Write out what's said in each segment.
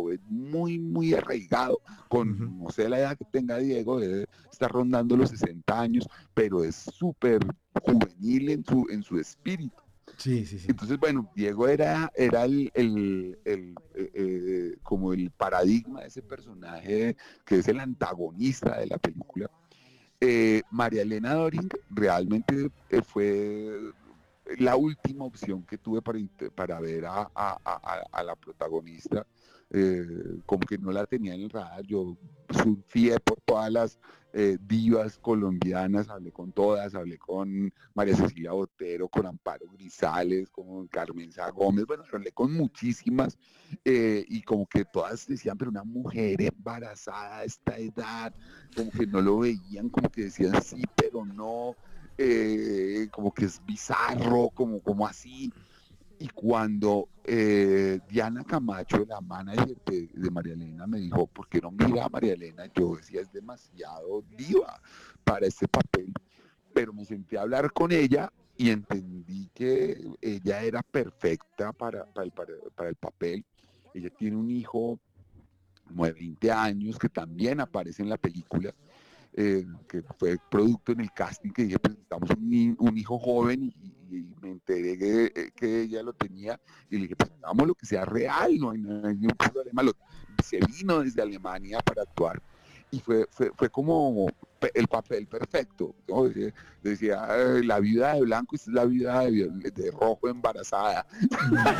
joven, muy, muy arraigado, Ujú. con no sé la edad que tenga Diego, debe estar rondando los 60 años, pero es súper juvenil en su espíritu. Sí, sí, sí. Entonces, bueno, Diego era como el paradigma de ese personaje que es el antagonista de la película. María Elena Doring realmente fue la última opción que tuve para ver a la protagonista. Como que no la tenía en el radar. Yo surfé por todas las divas colombianas, hablé con todas, hablé con María Cecilia Botero, con Amparo Grisales, con Carmen Gómez, bueno, hablé con muchísimas, y como que todas decían, pero una mujer embarazada a esta edad, como que no lo veían, como que decían sí, pero no, como que es bizarro, como así. Y cuando Diana Camacho, la manager de María Elena, me dijo, ¿por qué no mira a María Elena? Yo decía, es demasiado diva para este papel, pero me senté a hablar con ella y entendí que ella era perfecta para el papel. Ella tiene un hijo como de 20 años que también aparece en la película, que fue producto en el casting, que dije, pues necesitamos un hijo joven, y me enteré que ella lo tenía, y le dije, pues hagamos lo que sea real, no hay ningún problema. Se vino desde Alemania para actuar, y fue como el papel perfecto, ¿no? Decía, la vida de blanco es la vida de rojo embarazada. Ujú.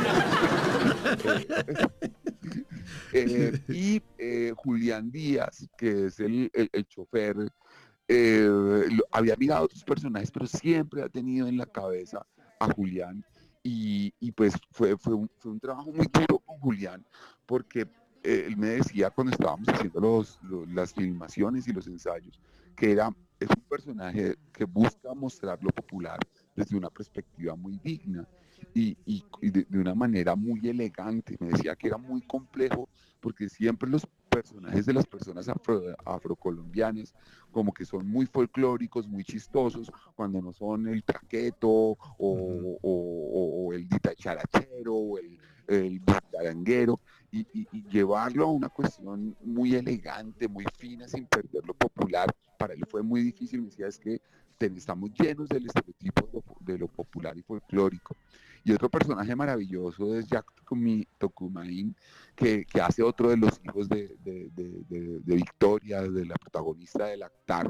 Julián Díaz, que es el chofer, había mirado otros personajes, pero siempre ha tenido en la cabeza a Julián. Y pues fue un trabajo muy duro con Julián, porque él me decía cuando estábamos haciendo las filmaciones y los ensayos, que es un personaje que busca mostrar lo popular desde una perspectiva muy digna y de una manera muy elegante. Me decía que era muy complejo porque siempre los personajes de las personas afrocolombianas como que son muy folclóricos, muy chistosos, cuando no son el traqueto Ujú. o el ditacharachero o el butaranguero, y llevarlo a una cuestión muy elegante, muy fina, sin perder lo popular. Para él fue muy difícil. Me decía, es que estamos llenos del estereotipo de lo popular y folclórico. Y otro personaje maravilloso es Jack Tocumain, que hace otro de los hijos de Victoria, de la protagonista del Actar,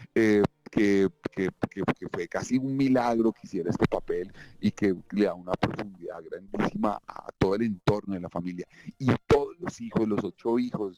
que fue casi un milagro que hiciera este papel, y que le da una profundidad grandísima a todo el entorno de la familia. Y todos los hijos, los 8 hijos,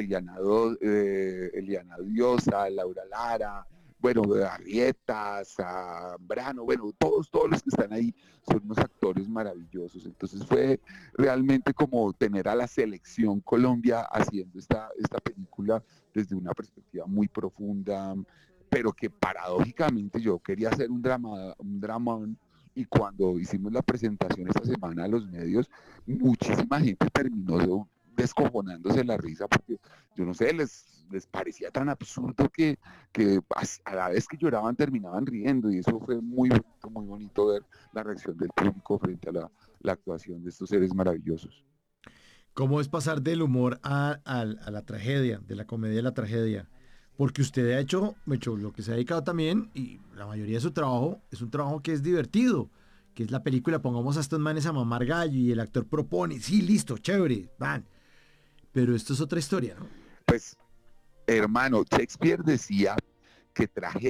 Eliana Diosa, Laura Lara, bueno, Arrieta, Zambrano, bueno, todos los que están ahí son unos actores maravillosos. Entonces fue realmente como tener a la selección Colombia haciendo esta película desde una perspectiva muy profunda, pero que paradójicamente yo quería hacer un dramón, y cuando hicimos la presentación esta semana a los medios, muchísima gente terminó descojonándose la risa, porque yo no sé, les parecía tan absurdo que a la vez que lloraban terminaban riendo, y eso fue muy bonito ver la reacción del público frente a la actuación de estos seres maravillosos. ¿Cómo es pasar del humor a la tragedia, de la comedia a la tragedia? Porque usted ha hecho lo que se ha dedicado también, y la mayoría de su trabajo es un trabajo que es divertido, que es la película, pongamos a estos manes a mamar gallo y el actor propone, sí, listo, chévere, van. Pero esto es otra historia, ¿no? Pues, hermano, Shakespeare decía que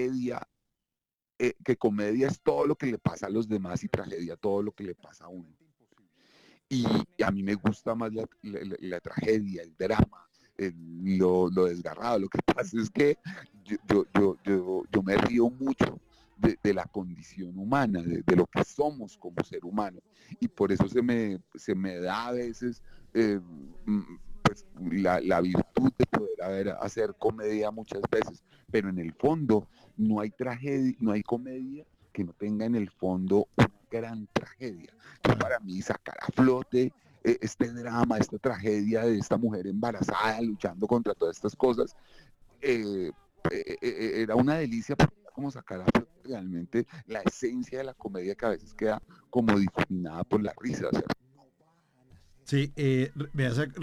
que comedia es todo lo que le pasa a los demás, y tragedia todo lo que le pasa a uno. Y a mí me gusta más la tragedia, el drama, lo desgarrado. Lo que pasa es que yo me río mucho de la condición humana, de lo que somos como ser humano. Y por eso se me da a veces, pues, la virtud de poder hacer comedia muchas veces. Pero en el fondo no hay tragedia, no hay comedia que no tenga en el fondo una gran tragedia. Entonces, Claro. para mí, sacar a flote este drama, esta tragedia de esta mujer embarazada luchando contra todas estas cosas, eh, era una delicia, porque era como sacar a flote realmente la esencia de la comedia, que a veces queda como difuminada por la risa. O sea, Sí, vea,